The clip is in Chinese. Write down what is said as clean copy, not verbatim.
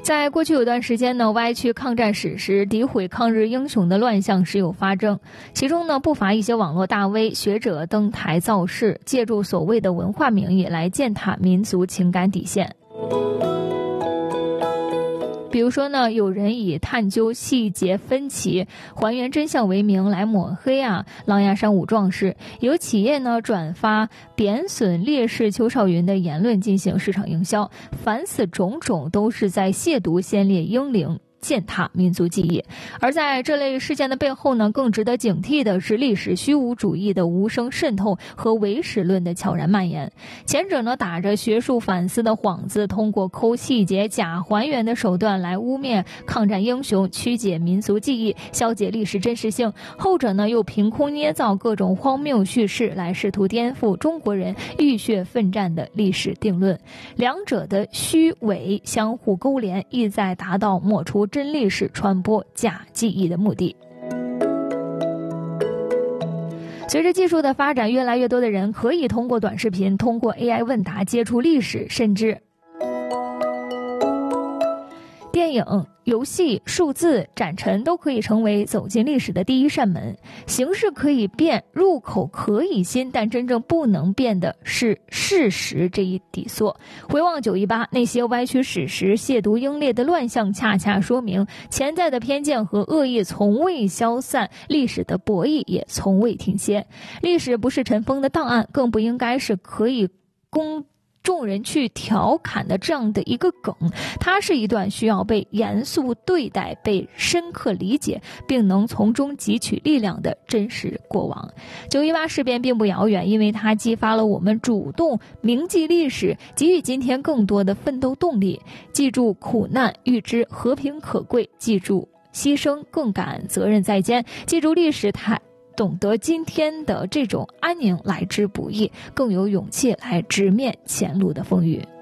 在过去有段时间呢，歪曲抗战史实、诋毁抗日英雄的乱象时有发生，其中呢不乏一些网络大 V 学者登台造势，借助所谓的文化名义来践踏民族情感底线。比如说呢，有人以探究细节分歧、还原真相为名来抹黑狼牙山五壮士；有企业呢转发贬损烈士邱少云的言论进行市场营销，凡此种种都是在亵渎先烈英灵，践踏民族记忆。而在这类事件的背后呢，更值得警惕的是历史虚无主义的无声渗透和唯史论的悄然蔓延。前者呢打着学术反思的幌子，通过抠细节、假还原的手段来污蔑抗战英雄，曲解民族记忆，消解历史真实性；后者呢又凭空捏造各种荒谬叙事来试图颠覆中国人浴血奋战的历史定论。两者的虚伪相互勾连，意在达到抹除真历史、传播假记忆的目的。随着技术的发展，越来越多的人可以通过短视频、通过 AI 问答接触历史，甚至电影、游戏、数字、展陈都可以成为走进历史的第一扇门。形式可以变，入口可以新，但真正不能变的是事实这一底座。回望918，那些歪曲史实、亵渎英烈的乱象，恰恰说明潜在的偏见和恶意从未消散，历史的博弈也从未停歇。历史不是尘封的档案，更不应该是可以供众人去调侃的这样的一个梗，它是一段需要被严肃对待、被深刻理解，并能从中汲取力量的真实过往。918事变并不遥远，因为它激发了我们主动铭记历史，给予今天更多的奋斗动力。记住苦难，预知和平可贵；记住牺牲，更感责任在肩；记住历史，它懂得今天的这种安宁来之不易，更有勇气来直面前路的风雨。